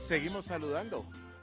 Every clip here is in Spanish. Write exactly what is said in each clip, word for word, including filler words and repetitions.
seguimos saludando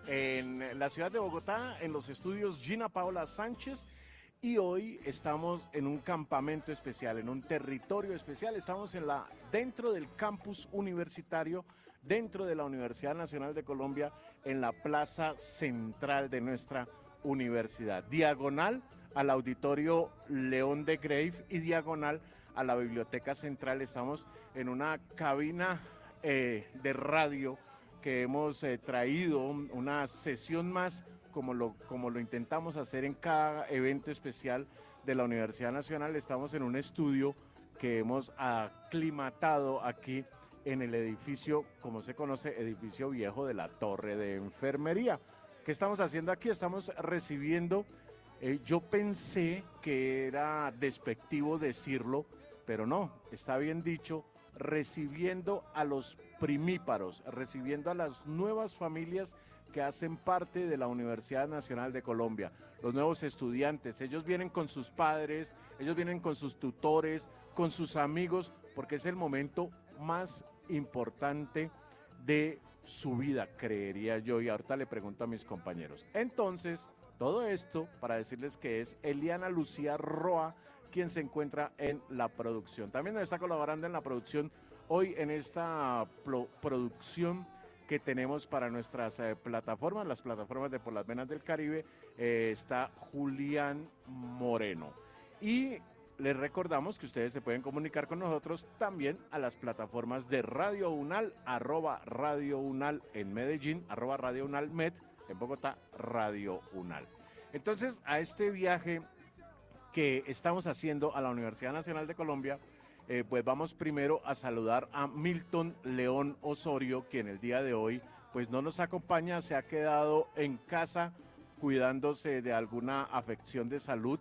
en la ciudad de Bogotá, en los estudios Gina Paola Sánchez, y hoy estamos en un campamento especial, en un territorio especial. Estamos en la, dentro del campus universitario, dentro de la Universidad Nacional de Colombia, en la plaza central de nuestra universidad, diagonal al auditorio León de Grave y diagonal a la biblioteca central. Estamos en una cabina eh, de radio que hemos eh, traído una sesión más, como lo, como lo intentamos hacer en cada evento especial de la Universidad Nacional. Estamos en un estudio que hemos aclimatado aquí en el edificio, como se conoce, edificio viejo de la Torre de Enfermería. ¿Qué estamos haciendo aquí? Estamos recibiendo, eh, yo pensé que era despectivo decirlo, pero no, está bien dicho, recibiendo a los primíparos, recibiendo a las nuevas familias que hacen parte de la Universidad Nacional de Colombia, los nuevos estudiantes. Ellos vienen con sus padres, ellos vienen con sus tutores, con sus amigos, porque es el momento más importante de su vida, creería yo, y ahorita le pregunto a mis compañeros. Entonces, todo esto para decirles que es Eliana Lucía Roa quien se encuentra en la producción. También nos está colaborando en la producción hoy, en esta pro producción que tenemos para nuestras eh, plataformas, las plataformas de Por las Venas del Caribe, eh, está Julián Moreno. Y les recordamos que ustedes se pueden comunicar con nosotros también a las plataformas de Radio Unal, arroba Radio Unal en Medellín, arroba Radio Unal Med, en Bogotá, Radio Unal. Entonces, a este viaje que estamos haciendo a la Universidad Nacional de Colombia, eh, pues vamos primero a saludar a Milton León Osorio, quien el día de hoy pues no nos acompaña, se ha quedado en casa cuidándose de alguna afección de salud,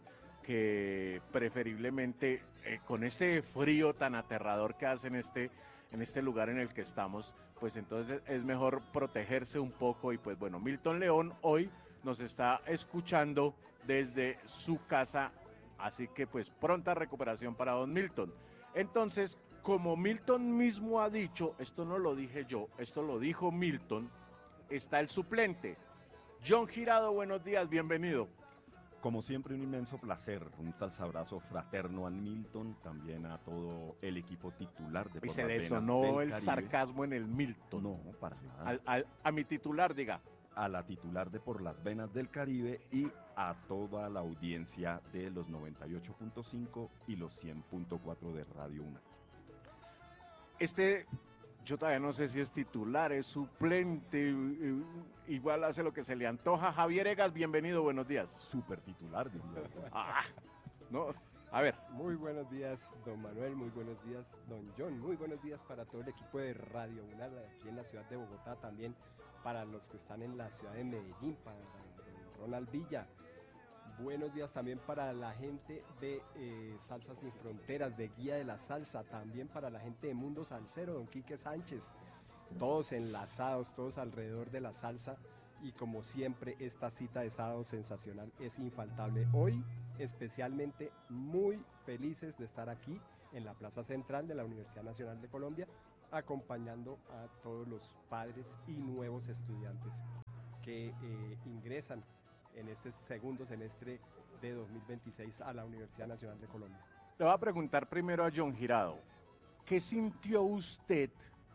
que preferiblemente eh, con este frío tan aterrador que hace en este, en este lugar en el que estamos, pues entonces es mejor protegerse un poco. Y pues bueno, Milton León hoy nos está escuchando desde su casa, así que pues pronta recuperación para don Milton. Entonces, como Milton mismo ha dicho, esto no lo dije yo, esto lo dijo Milton, está el suplente. John Girado, buenos días, bienvenido. Como siempre, un inmenso placer, un salsabrazo fraterno a Milton, también a todo el equipo titular de Por Y se las le Venas sonó del el Caribe. sarcasmo en el Milton. No, para nada. Al, al, a mi titular, diga. A la titular de Por las Venas del Caribe y a toda la audiencia de los noventa y ocho punto cinco y los cien punto cuatro de Radio Una. Este, yo todavía no sé si es titular, es suplente, igual hace lo que se le antoja. Javier Egas, bienvenido, buenos días. Súper titular, diría yo. Ah, no, a ver. Muy buenos días, don Manuel, muy buenos días, don John, muy buenos días para todo el equipo de Radio Una aquí en la ciudad de Bogotá, también para los que están en la ciudad de Medellín, para don Ronald Villa. Buenos días también para la gente de eh, Salsa Sin Fronteras, de Guía de la Salsa, también para la gente de Mundo Salsero, don Quique Sánchez, todos enlazados, todos alrededor de la salsa, y como siempre esta cita de sábado sensacional es infaltable. Hoy especialmente muy felices de estar aquí en la Plaza Central de la Universidad Nacional de Colombia, acompañando a todos los padres y nuevos estudiantes que eh, ingresan en este segundo semestre de dos mil veintiséis a la Universidad Nacional de Colombia. Le voy a preguntar primero a John Girado, ¿qué sintió usted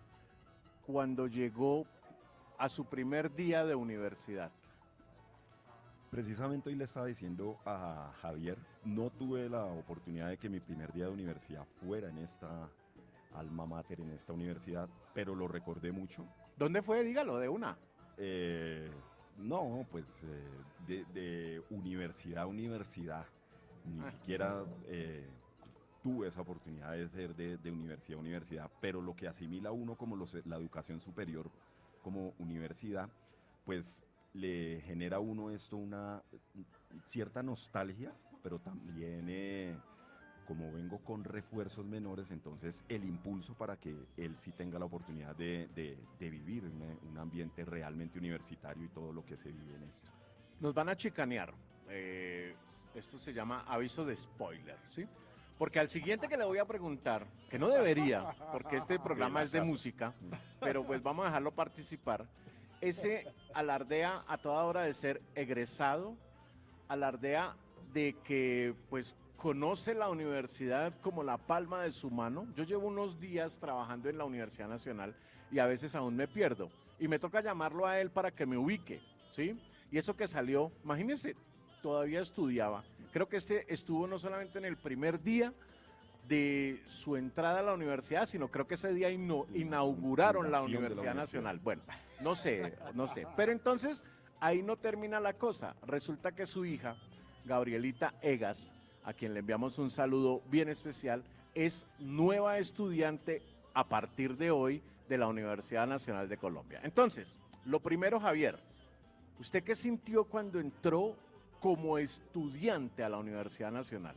cuando llegó a su primer día de universidad? Precisamente hoy le estaba diciendo a Javier, no tuve la oportunidad de que mi primer día de universidad fuera en esta alma mater, en esta universidad, pero lo recordé mucho. ¿Dónde fue? Dígalo, de una. Eh, no, pues eh, de, de universidad a universidad, ni ah, siquiera eh, tuve esa oportunidad de ser de, de universidad a universidad, pero lo que asimila uno como los, la educación superior como universidad, pues le genera a uno esto una cierta nostalgia, pero también eh, como vengo con refuerzos menores, entonces el impulso para que él sí tenga la oportunidad de, de, de vivir un, un ambiente realmente universitario y todo lo que se vive en esto. Nos van a chicanear, eh, esto se llama aviso de spoiler, ¿sí? Porque al siguiente que le voy a preguntar, que no debería, porque este programa es de música, pero pues vamos a dejarlo participar. ese alardea a toda hora de ser egresado, alardea de que pues conoce la universidad como la palma de su mano. Yo llevo unos días trabajando en la Universidad Nacional y a veces aún me pierdo. Y me toca llamarlo a él para que me ubique, ¿sí? Y eso que salió, imagínense, todavía estudiaba. Creo que este estuvo no solamente en el primer día de su entrada a la universidad, sino creo que ese día ino- inauguraron la Universidad Nacional. Bueno, no sé, no sé. Pero entonces, ahí no termina la cosa. Resulta que su hija, Gabrielita Egas, a quien le enviamos un saludo bien especial, es nueva estudiante a partir de hoy de la Universidad Nacional de Colombia. Entonces, lo primero, Javier, ¿usted qué sintió cuando entró como estudiante a la Universidad Nacional?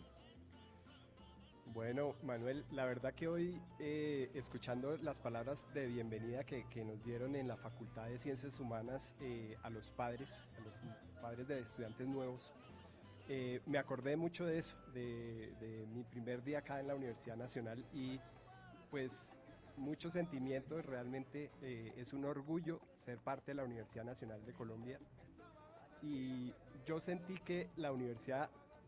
Bueno, Manuel, la verdad que hoy, eh, escuchando las palabras de bienvenida que, que nos dieron en la Facultad de Ciencias Humanas eh, a los padres, a los padres de estudiantes nuevos, eh, me acordé mucho de eso, de, de mi primer día acá en la Universidad Nacional y pues muchos sentimientos, realmente eh, es un orgullo ser parte de la Universidad Nacional de Colombia y yo sentí que la universidad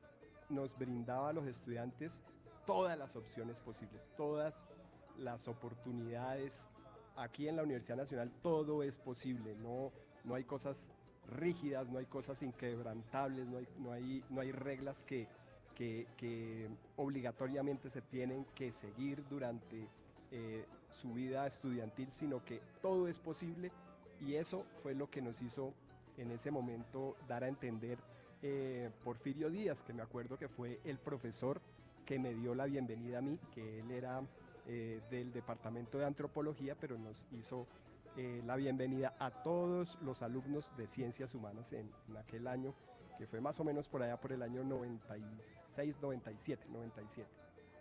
nos brindaba a los estudiantes todas las opciones posibles, todas las oportunidades. Aquí en la Universidad Nacional todo es posible, no, no hay cosas rígidas, no hay cosas inquebrantables, no hay, no hay, no hay reglas que, que, que obligatoriamente se tienen que seguir durante eh, su vida estudiantil, sino que todo es posible y eso fue lo que nos hizo en ese momento dar a entender eh, Porfirio Díaz, que me acuerdo que fue el profesor que me dio la bienvenida a mí, que él era eh, del departamento de antropología, pero nos hizo eh, la bienvenida a todos los alumnos de ciencias humanas en, en aquel año, que fue más o menos por allá por el año noventa y seis, noventa y siete, noventa y siete.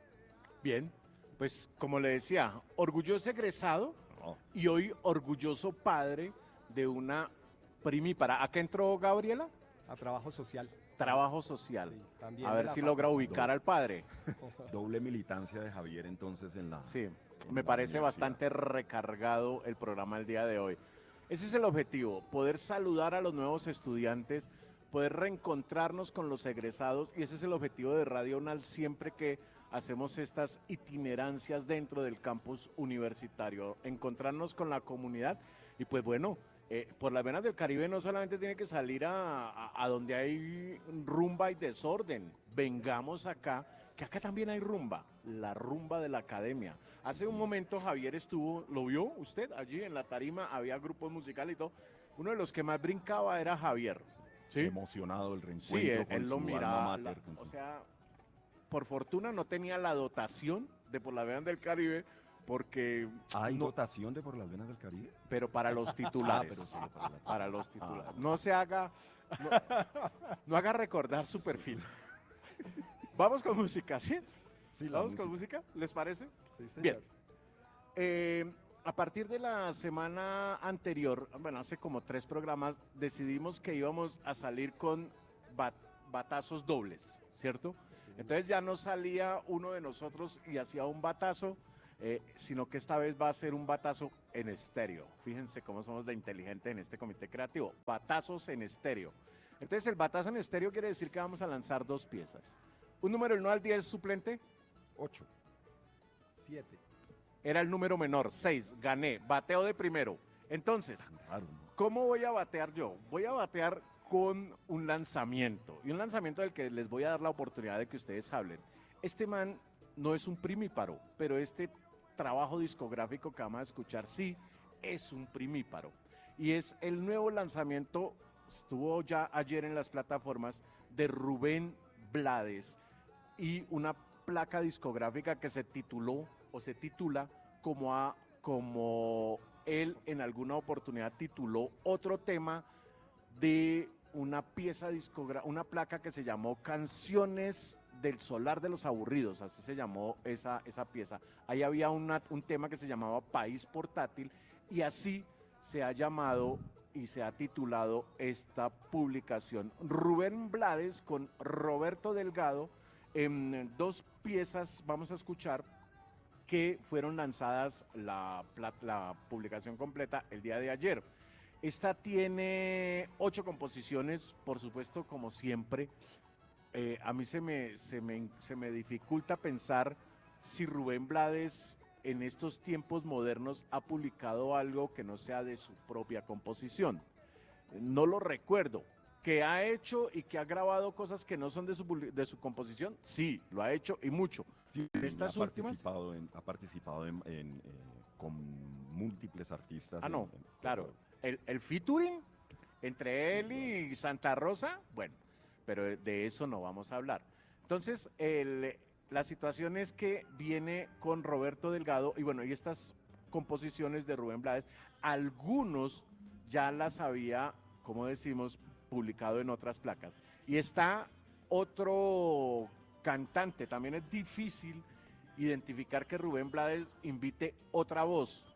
Bien, pues como le decía, orgulloso egresado No, y hoy orgulloso padre de una primípara. ¿A qué entró Gabriela? A trabajo social. Trabajo social. Sí, también A de ver la si logra facultad. ubicar al padre. doble militancia de Javier entonces en la... Sí, en me la parece universidad. bastante recargado el programa el día de hoy. Ese es el objetivo, poder saludar a los nuevos estudiantes, poder reencontrarnos con los egresados y ese es el objetivo de Radio UNAL siempre que hacemos estas itinerancias dentro del campus universitario, encontrarnos con la comunidad y pues bueno, eh, por las venas del Caribe no solamente tiene que salir a, a, a donde hay rumba y desorden, vengamos acá, que acá también hay rumba, la rumba de la academia. Hace un momento Javier estuvo, ¿lo vio usted? Allí en la tarima había grupos musicales y todo. Uno de los que más brincaba era Javier. ¿Sí? Emocionado el reencuentro Sí, él, con él lo su miraba. alma la- mater, con o su- sea, por fortuna no tenía la dotación de por la venas del Caribe, porque ¿Hay no- dotación de por las venas del Caribe? pero para los titulares. pero solo para la- para los titulares. Ah. No se haga, no, no haga recordar su perfil. Vamos con música, ¿sí? Sí, la Vamos con música. música, ¿les parece? Sí, señor. Bien. Eh, a partir de la semana anterior, bueno, hace como tres programas, decidimos que íbamos a salir con bat- batazos dobles, ¿cierto? Entonces ya no salía uno de nosotros y hacía un batazo, eh, sino que esta vez va a ser un batazo en estéreo. Fíjense cómo somos de inteligentes en este comité creativo. Batazos en estéreo. Entonces el batazo en estéreo quiere decir que vamos a lanzar dos piezas. Un número del uno al diez suplente. ocho. siete. Era el número menor, seis, gané, bateo de primero. Entonces, Claro, ¿no? ¿cómo voy a batear yo? Voy a batear con un lanzamiento, y un lanzamiento del que les voy a dar la oportunidad de que ustedes hablen. Este man no es un primíparo, pero este trabajo discográfico que vamos a escuchar sí es un primíparo. Y es el nuevo lanzamiento, estuvo ya ayer en las plataformas, de Rubén Blades, y una placa discográfica que se tituló o se titula como, a, como él en alguna oportunidad tituló otro tema de una pieza discográfica, una placa que se llamó Canciones del Solar de los Aburridos, así se llamó esa, esa pieza. Ahí había una, un tema que se llamaba País Portátil y así se ha llamado y se ha titulado esta publicación. Rubén Blades con Roberto Delgado, en dos piezas vamos a escuchar que fueron lanzadas la, la publicación completa el día de ayer. Esta tiene ocho composiciones, por supuesto, como siempre. Eh, a mí se me, se, me, se me dificulta pensar si Rubén Blades en estos tiempos modernos ha publicado algo que no sea de su propia composición. No lo recuerdo. ¿Que ha hecho y que ha grabado cosas que no son de su, de su composición? Sí, lo ha hecho y mucho. Sí, Estas ha últimas... participado, en, ha participado en, en, eh, con múltiples artistas. Ah, no, en, en, claro. El, el featuring entre él y Santa Rosa, bueno, pero de eso no vamos a hablar. Entonces, el, la situación es que viene con Roberto Delgado y bueno, y estas composiciones de Rubén Blades, algunos ya las había, como decimos, publicado en otras placas. Y está otro cantante, también es difícil identificar que Rubén Blades invite otra voz.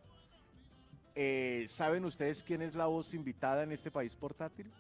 Eh, ¿Saben ustedes quién es la voz invitada en este país portátil?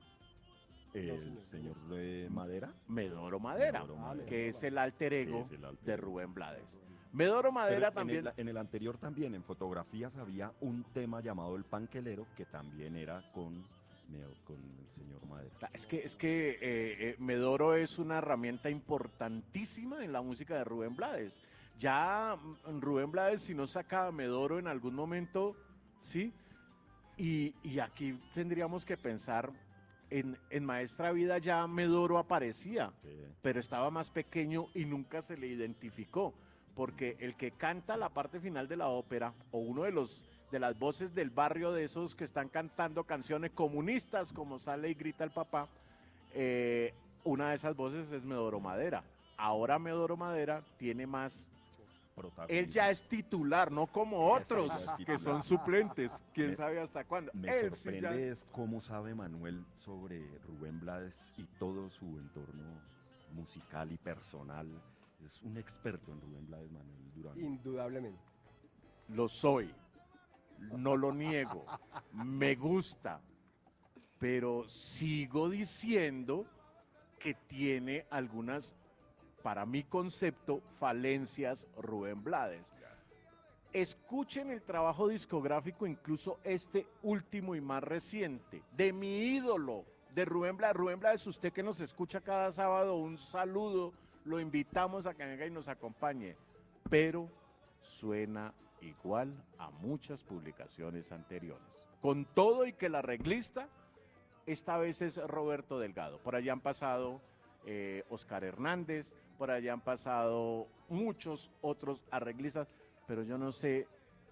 El No, señor eh, Madera. Medoro Madera, Medoro Madera. que es el alter ego es el alter de ego. Rubén Blades. Medoro Madera Pero también... En el, en el anterior también, en fotografías, había un tema llamado El Panquelero, que también era con, con el señor Madera. Es que, es que eh, eh, Medoro es una herramienta importantísima en la música de Rubén Blades. Ya mm, Rubén Blades, si no saca Medoro en algún momento, ¿sí? Y, y aquí tendríamos que pensar, en, en Maestra Vida ya Medoro aparecía, Sí. pero estaba más pequeño y nunca se le identificó, porque el que canta la parte final de la ópera, o uno de los de las voces del barrio de esos que están cantando canciones comunistas, como Sale y Grita el Papá, eh, una de esas voces es Medoro Madera. Ahora Medoro Madera tiene más... Él ya es titular, no como otros Sí, ya es que son titular. suplentes. ¿Quién Me- sabe hasta cuándo? Me Él sí sorprende ya- es cómo sabe Manuel sobre Rubén Blades y todo su entorno musical y personal. Es un experto en Rubén Blades, Manuel Durán. Indudablemente. Lo soy, no lo niego, me gusta, pero sigo diciendo que tiene algunas, para mi concepto, falencias Rubén Blades. Escuchen el trabajo discográfico, incluso este último y más reciente, de mi ídolo, de Rubén Blades. Rubén Blades, usted que nos escucha cada sábado, un saludo, lo invitamos a que venga y nos acompañe, pero suena igual a muchas publicaciones anteriores. Con todo y que la arreglista, esta vez es Roberto Delgado. Por allá han pasado eh, Oscar Hernández, por allá han pasado muchos otros arreglistas, pero yo no sé,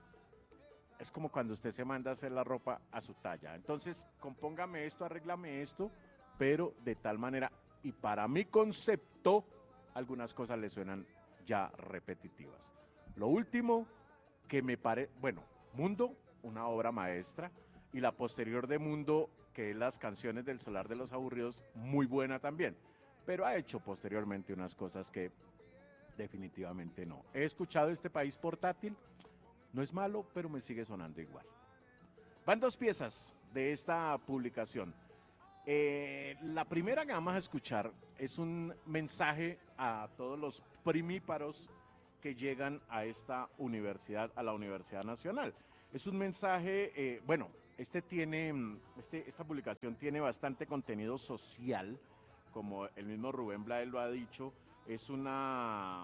es como cuando usted se manda a hacer la ropa a su talla. Entonces, compóngame esto, arréglame esto, pero de tal manera, y para mi concepto, algunas cosas le suenan ya repetitivas. Lo último que me parece, bueno, Mundo, una obra maestra, y la posterior de Mundo, que es las canciones del Solar de los Aburridos, muy buena también, pero ha hecho posteriormente unas cosas que definitivamente no. He escuchado Este País Portátil, no es malo, pero me sigue sonando igual. Van dos piezas de esta publicación. Eh, la primera que vamos a escuchar es un mensaje a todos los primíparos que llegan a esta universidad, a la Universidad Nacional. Es un mensaje, eh, bueno, este tiene, este, esta publicación tiene bastante contenido social, como el mismo Rubén Blades lo ha dicho, es una,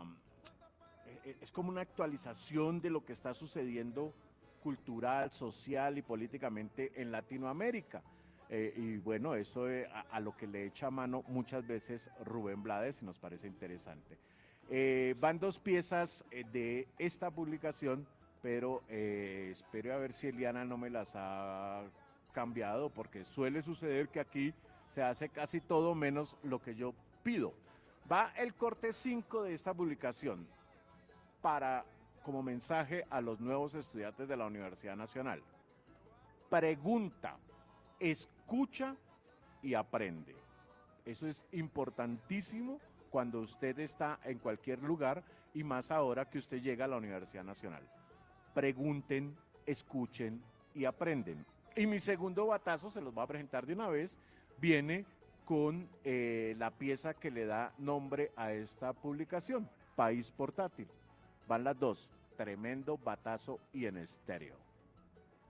es como una actualización de lo que está sucediendo cultural, social y políticamente en Latinoamérica. Eh, y bueno, eso eh, a, a lo que le echa mano muchas veces Rubén Blades y nos parece interesante. Eh, van dos piezas eh, de esta publicación, pero eh, espero a ver si Eliana no me las ha cambiado, porque suele suceder que aquí se hace casi todo menos lo que yo pido. Va el corte cinco de esta publicación para, como mensaje a los nuevos estudiantes de la Universidad Nacional. Pregunta, escucha y aprende. Eso es importantísimo cuando usted está en cualquier lugar y más ahora que usted llega a la Universidad Nacional. Pregunten, escuchen y aprenden. Y mi segundo batazo, se los voy a presentar de una vez, viene con eh, la pieza que le da nombre a esta publicación, País Portátil. Van las dos, tremendo batazo y en estéreo.